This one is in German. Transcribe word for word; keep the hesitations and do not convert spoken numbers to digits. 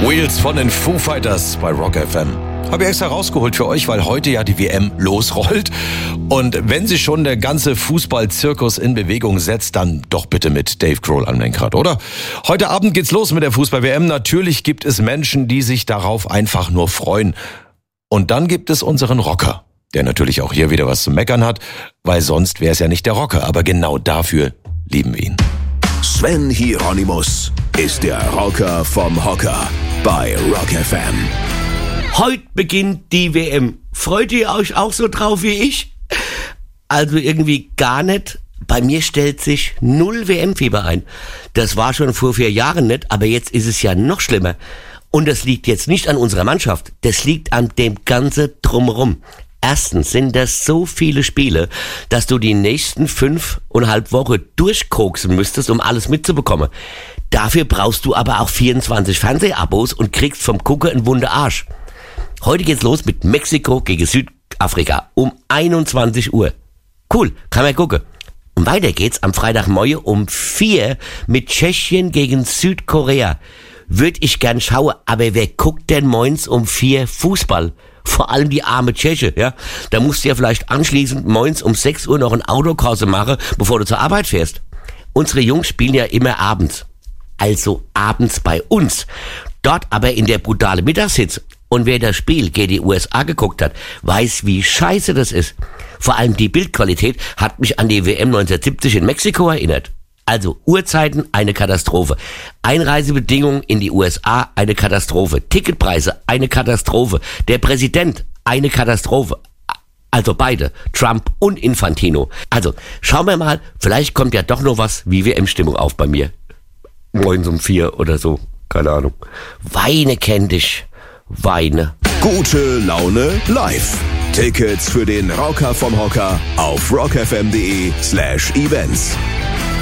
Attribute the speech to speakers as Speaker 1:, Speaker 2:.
Speaker 1: Wheels von den Foo Fighters bei Rock F M. Habe ich extra rausgeholt für euch, weil heute ja die W M losrollt. Und wenn sich schon der ganze Fußballzirkus in Bewegung setzt, dann doch bitte mit Dave Grohl am Lenkrad, oder? Heute Abend geht's los mit der Fußball-W M. Natürlich gibt es Menschen, die sich darauf einfach nur freuen. Und dann gibt es unseren Rocker, der natürlich auch hier wieder was zu meckern hat, weil sonst wäre es ja nicht der Rocker. Aber genau dafür lieben wir ihn.
Speaker 2: Sven Hieronymus ist der Rocker vom Hocker bei Rock F M.
Speaker 3: Heute beginnt die W M. Freut ihr euch auch so drauf wie ich? Also irgendwie gar nicht. Bei mir stellt sich null W M-Fieber ein. Das war schon vor vier Jahren nicht, aber jetzt ist es ja noch schlimmer. Und das liegt jetzt nicht an unserer Mannschaft. Das liegt an dem ganzen Drumherum. Erstens sind das so viele Spiele, dass du die nächsten fünfeinhalb Wochen durchkoksen müsstest, um alles mitzubekommen. Dafür brauchst du aber auch vierundzwanzig Fernsehabos und kriegst vom Gucken einen wunden Arsch. Heute geht's los mit Mexiko gegen Südafrika um einundzwanzig Uhr. Cool, kann man gucken. Und weiter geht's am Freitagmorgen um vier mit Tschechien gegen Südkorea. Würde ich gern schauen, aber wer guckt denn morgens um vier Fußball? Vor allem die arme Tscheche, ja. Da musst du ja vielleicht anschließend morgens um sechs Uhr noch ein Autokurse machen, bevor du zur Arbeit fährst. Unsere Jungs spielen ja immer abends. Also abends bei uns. Dort aber in der brutale Mittagshitze. Und wer das Spiel gegen die U S A geguckt hat, weiß, wie scheiße das ist. Vor allem die Bildqualität hat mich an die W M neunzehnhundertsiebzig in Mexiko erinnert. Also Uhrzeiten, eine Katastrophe. Einreisebedingungen in die U S A, eine Katastrophe. Ticketpreise, eine Katastrophe. Der Präsident, eine Katastrophe. Also beide, Trump und Infantino. Also schauen wir mal, vielleicht kommt ja doch noch was wie W M-Stimmung auf bei mir. Morgens um vier oder so, keine Ahnung. Weine kenn dich, Weine.
Speaker 2: Gute Laune live. Tickets für den Rocker vom Hocker auf rockfm.de slash events.